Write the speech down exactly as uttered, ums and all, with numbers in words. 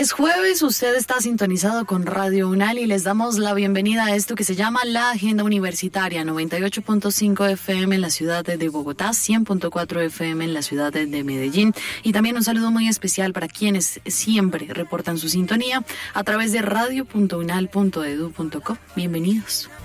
Es jueves, usted está sintonizado con Radio UNAL y les damos la bienvenida a esto que se llama La Agenda Universitaria, noventa y ocho punto cinco F M en la ciudad de Bogotá, cien punto cuatro F M en la ciudad de Medellín. Y también un saludo muy especial para quienes siempre reportan su sintonía a través de radio punto unal punto edu punto co. Bienvenidos.